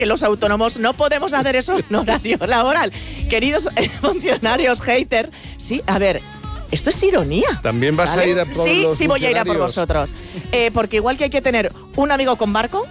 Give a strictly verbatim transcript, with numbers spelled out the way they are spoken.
que los autónomos no podemos hacer eso en horario laboral. Queridos eh, funcionarios haters, sí, a ver, esto es ironía. ¿También vas ¿vale? a ir a por Sí, los sí voy a ir a por funcionarios? vosotros. Eh, porque igual que hay que tener un amigo con barco,